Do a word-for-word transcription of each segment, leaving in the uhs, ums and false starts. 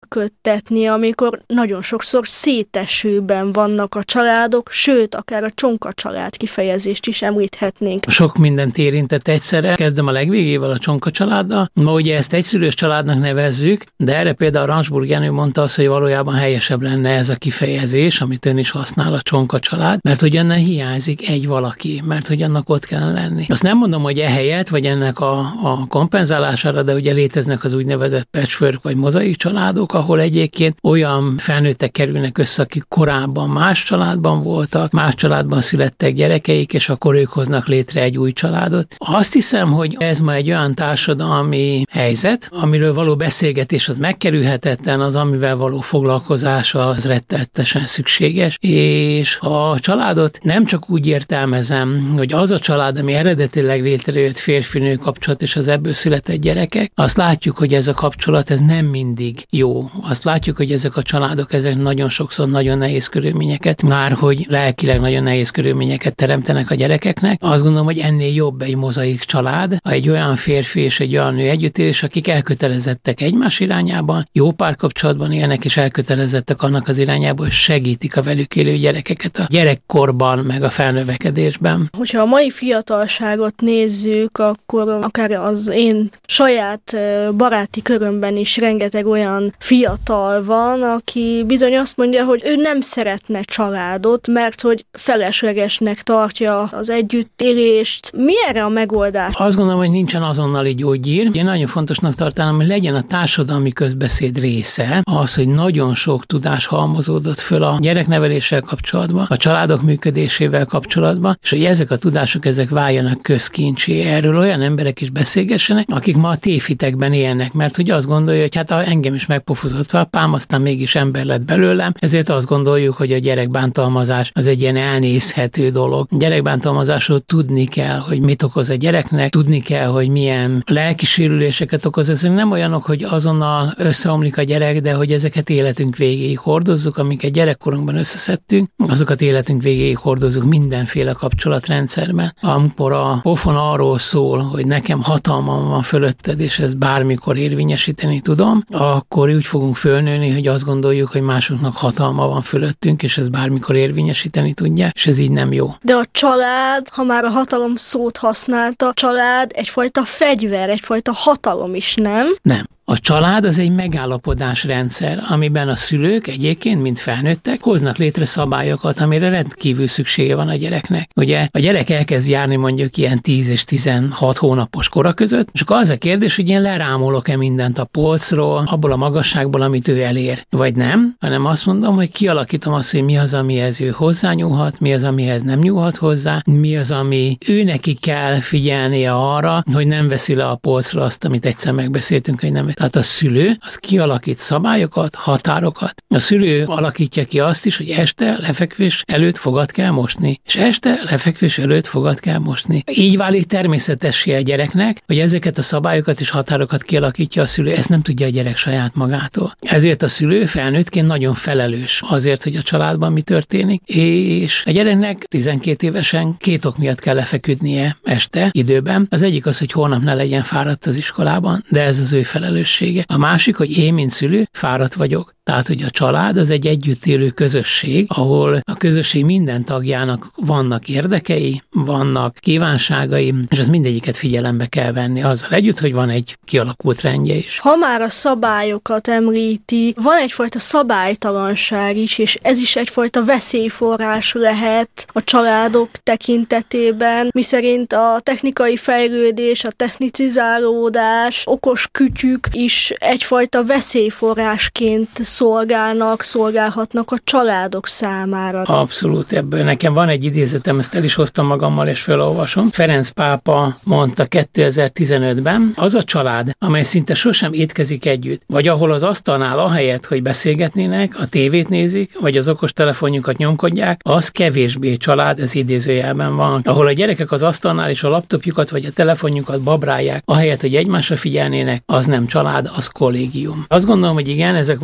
működtetni, amikor nagyon sokszor szétesőben vannak a családok, sőt, akár a csonka család kifejezést is említhetnénk. Sok mindent érintett egyszerre. Kezdem a legvégével, a csonka családdal. Ma ugye ezt egyszülős családnak nevezzük, de erre például Ransburg Jenő mondta azt, hogy valójában helyesebb lenne ez a kifejezés, amit ön is használ, a csonka család, mert hogy ennek hiányzik egy valaki, mert hogy annak ott kellene lenni. Azt nem mondom, hogy ehelyett, vagy ennek a, a kompenzálására, de ugye léteznek az úgynevezett patchwork vagy mozaik családok, ahol egyébként olyan felnőttek kerülnek össze, akik korábban más családban voltak, más családban születtek gyerekeik, és akkor ők hoznak létre egy új családot. Azt hiszem, hogy ez ma egy olyan társadalmi helyzet, amiről való beszélgetés az megkerülhetetlen, az amivel való foglalkozás az rettenetesen szükséges, és a családot nem csak úgy értelmezem, hogy az a család, ami eredetileg létrejött férfi-nő kapcsolat, és az ebből született gyerekek, azt látjuk, hogy ez a kapcsolat ez nem mindig jó. Azt látjuk, hogy ezek a családok, ezek nagyon sokszor nagyon nehéz körülményeket, már hogy lelkileg nagyon nehéz körülményeket teremtenek a gyerekeknek. Azt gondolom, hogy ennél jobb egy mozaik család, egy olyan férfi és egy olyan nő együttélés, akik elkötelezettek egymás irányában, jó párkapcsolatban élnek, és elkötelezettek annak az irányába, hogy segítik a velük élő gyerekeket a gyerekkorban, meg a felnövekedésben. Hogyha a mai fiatalságot nézzük, akkor akár az én saját baráti körömben is rengeteg olyan fiatal van, aki bizony azt mondja, hogy ő nem szeretne családot, mert hogy feleslegesnek tartja az együttélést. Mi erre a megoldás? Azt gondolom, hogy nincsen azonnali gyógyír. Én nagyon fontosnak tartanám, hogy legyen a társadalmi közbeszéd része az, hogy nagyon sok tudás halmozódott föl a gyerekneveléssel kapcsolatban, a családok működésével kapcsolatban, és hogy ezek a tudások ezek váljanak közkincsé. Erről olyan emberek is beszélgessenek, akik ma a tévhitekben élnek, mert hogy azt gondolja, hogy hát engem is megpofozott apám, aztán mégis ember lett belőlem, ezért azt gondoljuk, hogy a gyerekbántalmazás az egy ilyen elnézhető dolog. A gyerekbántalmazásról tudni kell, hogy mit okoz a gyereknek, tudni kell, hogy milyen lelki sérüléseket okoz. Ezek nem olyanok, hogy azonnal összeomlik a gyerek, de hogy ezeket életünk végéig hordozzuk, amiket gyerekkorunkban összeszedtünk, azokat életünk végéig hordozzuk mindenféle kapcsolatrendszerben. Amikor a pofon arról szól, hogy nekem hatalmam van fölötted, és ezt bármikor érvényesíteni tudom, akkor úgy fogunk fölnőni, hogy azt gondoljuk, hogy másoknak hatalma van fölöttünk, és ezt bármikor érvényesíteni tudja, és ez így nem jó. De a család, ha már a hatalom szót használta, a család egyfajta fegyver, egyfajta hatalom is, nem? Nem. A család az egy megállapodásrendszer, amiben a szülők egyébként, mint felnőttek, hoznak létre szabályokat, amire rendkívül szüksége van a gyereknek. Ugye a gyerek elkezd járni mondjuk ilyen tíz és tizenhat hónapos kora között, és akkor az a kérdés, hogy én lerámolok-e mindent a polcról, abból a magasságból, amit ő elér, vagy nem, hanem azt mondom, hogy kialakítom azt, hogy mi az, amihez ő hozzányúlhat, mi az, amihez nem nyúlhat hozzá, mi az, ami ő neki kell figyelnie arra, hogy nem veszi le a polcról azt, amit egyszer megbeszéltünk, hogy nem. Tehát a szülő az kialakít szabályokat, határokat. A szülő alakítja ki azt is, hogy este lefekvés előtt fogat kell mosni, és este lefekvés előtt fogat kell mosni. Így válik természetessé a gyereknek, hogy ezeket a szabályokat és határokat kialakítja a szülő, ezt nem tudja a gyerek saját magától. Ezért a szülő felnőttként nagyon felelős azért, hogy a családban mi történik, és a gyereknek tizenkét évesen két ok miatt kell lefeküdnie este időben. Az egyik az, hogy holnap ne legyen fáradt az iskolában, de ez az ő felelős. A másik, hogy én, mint szülő, fáradt vagyok. Tehát, hogy a család az egy együtt élő közösség, ahol a közösség minden tagjának vannak érdekei, vannak kívánságai, és az mindegyiket figyelembe kell venni azzal együtt, hogy van egy kialakult rendje is. Ha már a szabályokat említi, van egyfajta szabálytalanság is, és ez is egyfajta veszélyforrás lehet a családok tekintetében, miszerint a technikai fejlődés, a technicizálódás, okos kütyük is egyfajta veszélyforrásként szolgálnak, szolgálhatnak a családok számára. Abszolút, ebből nekem van egy idézetem, ezt el is hoztam magammal, és felolvasom. Ferenc pápa mondta kétezer-tizenötben, az a család, amely szinte sosem étkezik együtt, vagy ahol az asztalnál ahelyett, hogy beszélgetnének, a tévét nézik, vagy az okos telefonjukat nyomkodják, az kevésbé család, ez idézőjelben van. Ahol a gyerekek az asztalnál és a laptopjukat vagy a telefonjukat babrálják, ahelyett, hogy egymásra figyelnének, az nem család, az kollégium. Azt gondolom, hogy igen, ezek valós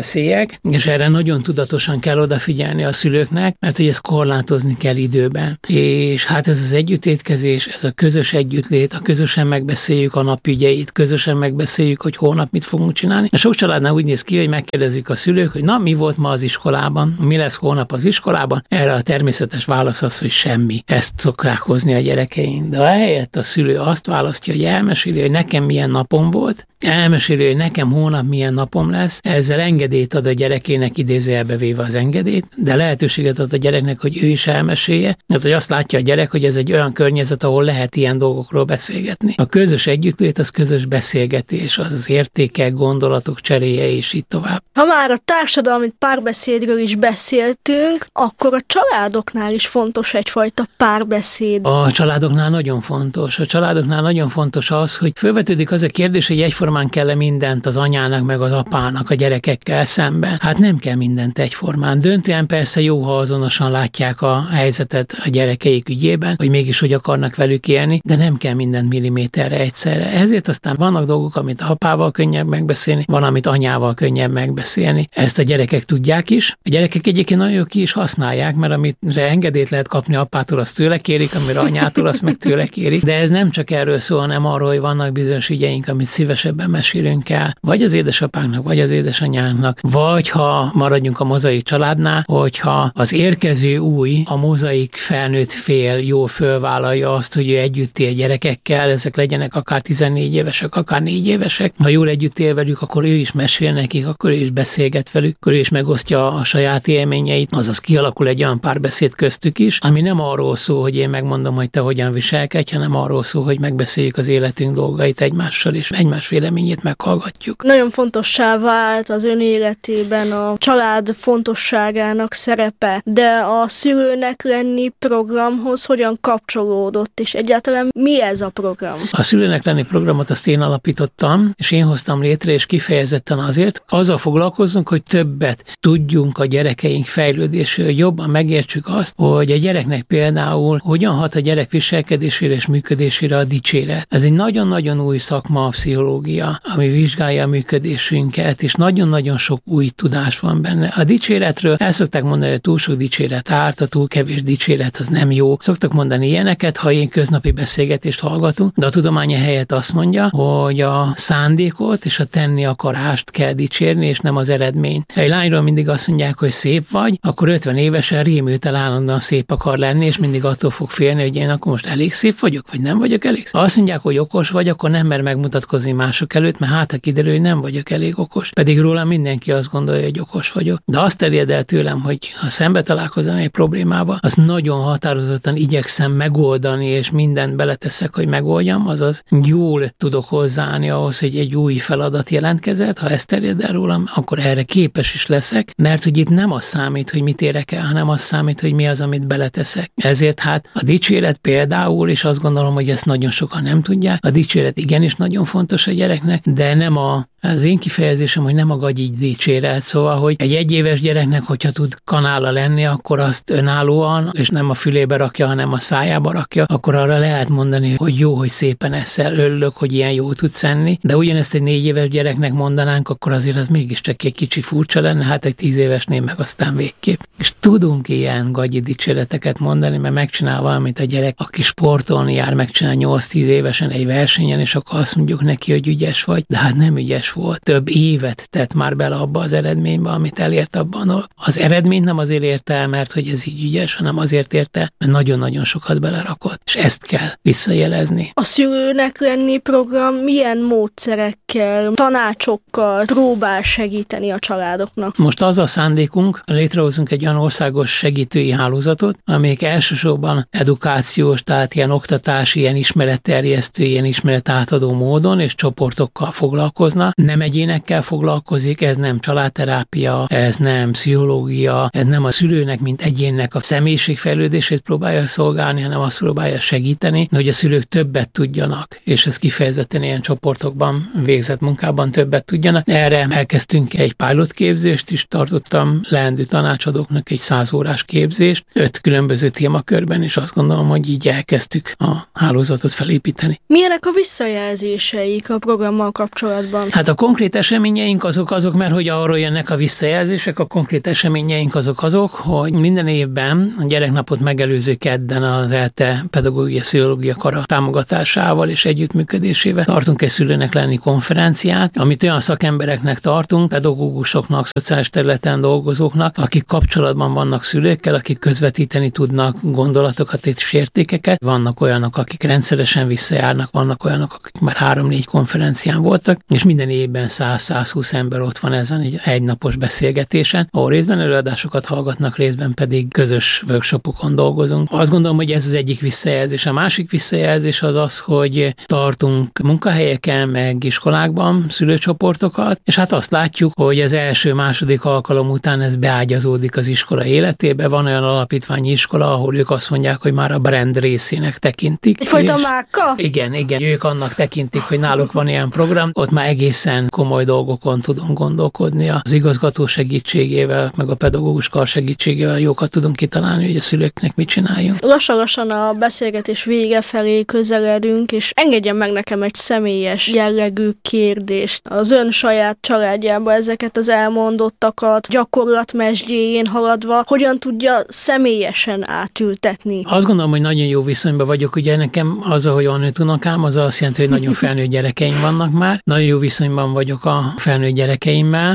beszéljek, és erre nagyon tudatosan kell odafigyelni a szülőknek, mert hogy ezt korlátozni kell időben. És hát ez az együttétkezés, ez a közös együttlét, a közösen megbeszéljük a napügyeit, közösen megbeszéljük, hogy holnap mit fogunk csinálni. A sok családnál úgy néz ki, hogy megkérdezik a szülők, hogy na, mi volt ma az iskolában, mi lesz holnap az iskolában. Erre a természetes válasz az, hogy semmi. Ezt szokták hozni a gyerekeink. De ehelyett a szülő azt választja, hogy elmeséli, hogy nekem milyen napom volt, elmeséli, hogy nekem hónap milyen napom lesz, ezzel engedélyt ad a gyerekének, idézőjelbe véve az engedélyt, de lehetőséget ad a gyereknek, hogy ő is elmesélje, mert hogy azt látja a gyerek, hogy ez egy olyan környezet, ahol lehet ilyen dolgokról beszélgetni. A közös együttlét az közös beszélgetés, az az értékek, gondolatok cseréje és így tovább. Ha már a társadalmi párbeszédről is beszéltünk, akkor a családoknál is fontos egyfajta párbeszéd. A családoknál nagyon fontos. A családoknál nagyon fontos az, hogy felvetődik az a kérdés, hogy egyformán kell-e mindent az anyának meg az apának a gyerekekkel szemben. Hát nem kell mindent egyformán. Döntően persze jó, ha azonosan látják a helyzetet a gyerekeik ügyében, hogy mégis hogy akarnak velük élni, de nem kell mindent milliméterre egyszerre. Ezért aztán vannak dolgok, amit apával könnyebb megbeszélni, van, amit anyával könnyebb megbeszélni. Ezt a gyerekek tudják is. A gyerekek egyébként nagyon ki is használják, mert amire engedélyt lehet kapni apától, azt tőle kérik, amire anyától, azt meg tőle kérik. De ez nem csak erről szól, hanem arról, hogy vannak bizonyos ügyeink, amit szívesebben mesélünk el, vagy az édesapánknak, vagy az édesanyánknak, vagy ha maradjunk a mozaik családnál, hogyha az érkező új, a mozaik felnőtt fél jól fölvállalja azt, hogy ő együtt él gyerekekkel, ezek legyenek akár tizennégy évesek, akár négy évesek. Ha jól együtt él velük, akkor ő is mesél nekik, akkor ő is beszélget velük, akkor ő is megosztja a saját élményeit, azaz kialakul egy olyan párbeszéd köztük is, ami nem arról szól, hogy én megmondom, hogy te hogyan viselkedj, hanem arról szól, hogy megbeszéljük az életünk dolgait egymással, és egymás véleményét meghallgatjuk. Nagyon fontossá vált az ön életében a család fontosságának szerepe, de a szülőnek lenni programhoz hogyan kapcsolódott, és egyáltalán mi ez a program? A szülőnek lenni programot azt én alapítottam, és én hoztam létre, és kifejezetten azért, azzal foglalkozzunk, hogy többet tudjunk a gyerekeink fejlődésről, jobban megértsük azt, hogy a gyereknek például hogyan hat a gyerek viselkedésére és működésére a dicséret. Ez egy nagyon-nagyon új szakma, a pszichológia, ami vizsgálja a működésünket, és nagyon-nagyon sok új tudás van benne. A dicséretről el szokták mondani, hogy túl sok dicséret árt, a túl kevés dicséret az nem jó. Szoktak mondani ilyeneket, ha én köznapi beszélgetést hallgatunk, de a tudomány helyett azt mondja, hogy a szándékot és a tenni akarást kell dicsérni, és nem az eredményt. Ha egy lányról mindig azt mondják, hogy szép vagy, akkor ötven évesen rémülten állandóan szép akar lenni, és mindig attól fog félni, hogy én akkor most elég szép vagyok, vagy nem vagyok elég szép. Ha azt mondják, hogy okos vagy, akkor nem mer megmutatkozni mások előtt, mert hát ha kiderül, hogy nem vagyok elég okos. Pedig rólam mindenki azt gondolja, hogy okos vagyok. De azt terjed el tőlem, hogy ha szembe találkozom egy problémával, azt nagyon határozottan igyekszem megoldani, és mindent beleteszek, hogy megoldjam, azaz jól tudok hozzáállni ahhoz, hogy egy új feladat jelentkezett. Ha ezt terjed el rólam, akkor erre képes is leszek, mert hogy itt nem az számít, hogy mit érek el, hanem az számít, hogy mi az, amit beleteszek. Ezért hát a dicséret például, és azt gondolom, hogy ezt nagyon sokan nem tudják, a dicséret igenis nagyon fontos a gyereknek, de nem a Az én kifejezésem, hogy nem a gagyigy dicséret, szóval, hogy egy egyéves gyereknek, hogyha tud kanála lenni, akkor azt önállóan, és nem a fülébe rakja, hanem a szájába rakja, akkor arra lehet mondani, hogy jó, hogy szépen eszel, örülök, hogy ilyen jó tudsz enni, de ugyanezt egy négy éves gyereknek mondanánk, akkor azért az mégiscsak egy kicsi furcsa lenne, hát egy tíz évesnél meg aztán végképp. És tudunk ilyen gagyi dicséreteket mondani, mert megcsinál valamit a gyerek, aki sportolni jár, megcsinál nyolc-tíz évesen egy versenyen, és akkor azt mondjuk neki, hogy ügyes vagy, de hát nem ügyes volt. Több évet tett már bele abba az eredménybe, amit elért abban. Az eredményt nem azért érte el, mert hogy ez így ügyes, hanem azért érte, mert nagyon-nagyon sokat belerakott. És ezt kell visszajelezni. A szülőnek lenni program milyen módszerekkel, tanácsokkal próbál segíteni a családoknak? Most az a szándékunk, létrehozunk egy olyan országos segítői hálózatot, amelyik elsősorban edukációs, tehát ilyen oktatási, ilyen ismeretterjesztő, ilyen ismeretátadó módon és csoportokkal foglalkozna. Nem egyénekkel foglalkozik, ez nem családterápia, ez nem pszichológia, ez nem a szülőnek, mint egyénnek a személyiségfejlődését próbálja szolgálni, hanem azt próbálja segíteni, hogy a szülők többet tudjanak, és ez kifejezetten ilyen csoportokban végzett munkában többet tudjanak. Erre elkezdtünk egy pilot képzést is, tartottam leendő tanácsadóknak egy száz órás képzést, öt különböző témakörben, és azt gondolom, hogy így elkezdtük a hálózatot felépíteni. Milyenek a visszajelzéseik a programmal kapcsolatban? Hát a a konkrét eseményeink azok azok, mert hogy arról jönnek a visszajelzések, a konkrét eseményeink azok azok, hogy minden évben a gyereknapot megelőző kedden az é té e pedagógiai pszichológia kara támogatásával és együttműködésével tartunk egy szülőnek lenni konferenciát, amit olyan szakembereknek tartunk, pedagógusoknak, szociális területen dolgozóknak, akik kapcsolatban vannak szülőkkel, akik közvetíteni tudnak gondolatokat és értékeket. Vannak olyanok, akik rendszeresen visszajárnak, vannak olyanok, akik már három-négy konferencián voltak, és minden évben száz-százhúsz ember ott van ezen egy egynapos beszélgetésen, ahol részben előadásokat hallgatnak, részben pedig közös workshopokon dolgozunk. Azt gondolom, hogy ez az egyik visszajelzés. A másik visszajelzés az az, hogy tartunk munkahelyeken, meg iskolákban szülőcsoportokat, és hát azt látjuk, hogy az első-második alkalom után ez beágyazódik az iskola életébe. Van olyan alapítványi iskola, ahol ők azt mondják, hogy már a brand részének tekintik. Egyfajta márka? Igen, igen. Ők annak tekintik, hogy náluk van ilyen program, ott már egészen komoly dolgokon tudunk gondolkodni. Az igazgató segítségével, meg a pedagógus kar segítségével jókat tudunk kitalálni, hogy a szülőknek mit csináljunk. Lassan-lassan a beszélgetés vége felé közeledünk, és engedjen meg nekem egy személyes jellegű kérdést. Az ön saját családjába ezeket az elmondottakat gyakorlatmesdjéjén haladva hogyan tudja személyesen átültetni? Azt gondolom, hogy nagyon jó viszonyban vagyok. Ugye nekem az, hogy van öt unokám, az azt jelenti, hogy nagyon felnőtt gyerekeim vannak már. Nagyon jó viszonyban vagyok a felnőtt gyerekeimmel,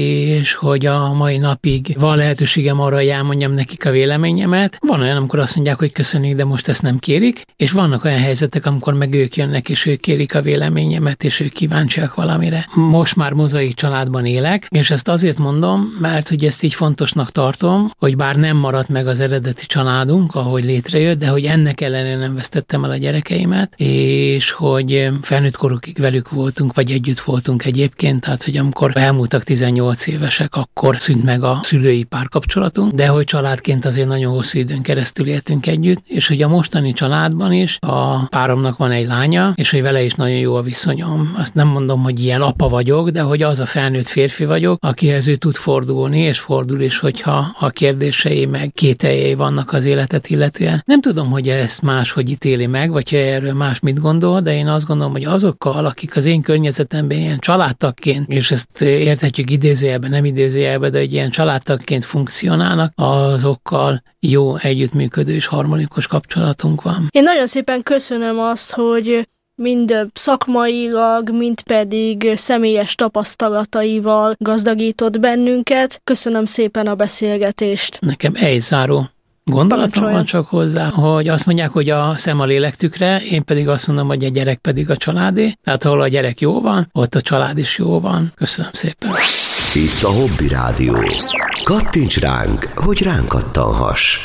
és hogy a mai napig van lehetőségem arra, hogy elmondjam nekik a véleményemet. Van olyan, amikor azt mondják, hogy köszönjük, de most ezt nem kérik, és vannak olyan helyzetek, amikor meg ők jönnek, és ők kérik a véleményemet, és ők kíváncsiak valamire. Most már mozaik családban élek, és ezt azért mondom, mert hogy ezt így fontosnak tartom, hogy bár nem maradt meg az eredeti családunk, ahogy létrejött, de hogy ennek ellenére nem vesztettem el a gyerekeimet, és hogy felnőtt korukig velük voltunk, vagy együtt voltunk egyébként, tehát hogy amikor elmúltak tizennyolc évesek, akkor szűnt meg a szülői párkapcsolatunk, de hogy családként azért nagyon hosszú időn keresztül éltünk együtt, és hogy a mostani családban is a páromnak van egy lánya, és hogy vele is nagyon jó a viszonyom. Azt nem mondom, hogy ilyen apa vagyok, de hogy az a felnőtt férfi vagyok, akihez ő tud fordulni, és fordul is, hogyha a kérdései meg kételjei vannak az életet illetően. Nem tudom, hogy ezt máshogy ítéli meg, vagy hogy erről más mit gondol, de én azt gondolom, hogy azokkal, akik az én környezetemben ilyen családtagként, és ezt érthetjük idézőjelben, nem idézőjelben, de egy ilyen családtagként funkcionálnak, azokkal jó együttműködő és harmonikus kapcsolatunk van. Én nagyon szépen köszönöm azt, hogy mind szakmailag, mind pedig személyes tapasztalataival gazdagított bennünket. Köszönöm szépen a beszélgetést. Nekem egy záró gondolatom van csak hozzá, hogy azt mondják, hogy a szem a lélek tükre, én pedig azt mondom, hogy a gyerek pedig a családé. Tehát ahol a gyerek jó van, ott a család is jó van. Köszönöm szépen. Itt a Hobby Rádió. Kattints ránk, hogy ránk kattanhass.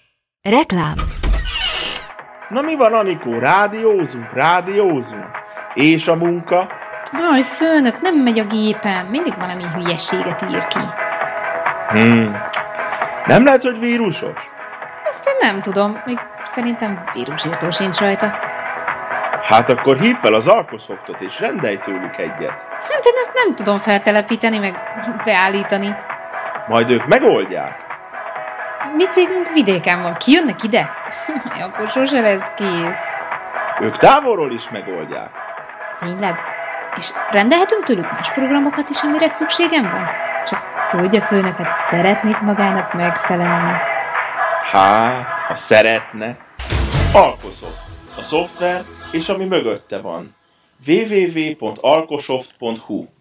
Reklám. Na mi van, Anikó? Rádiózunk, rádiózunk. És a munka? Aj, főnök, nem megy a gépem. Mindig valami hülyeséget ír ki. Hmm. Nem lehet, hogy vírusos? Azt én nem tudom. Még szerintem vírusírtó sincs rajta. Hát akkor hívd fel az Alkosoftot és rendelj tőlük egyet. Hát én ezt nem tudom feltelepíteni, meg beállítani. Majd ők megoldják. Mi cégünk vidéken van. Kijönnek ide? Akkor sose lesz kész. Ők távolról is megoldják. Tényleg? És rendelhetünk tőlük más programokat is, amire szükségem van? Csak tudja, főnöket, szeretnék magának megfelelni. Hát, ha szeretne. Alkosoft. A szoftver és ami mögötte van. double-u double-u double-u pont alkosoft pont hu